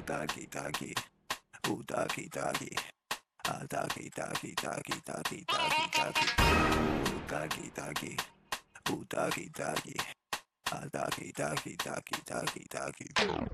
taki taki, taki taki, taki taki taki taki taki taki, taki taki, taki taki, taki taki taki taki taki.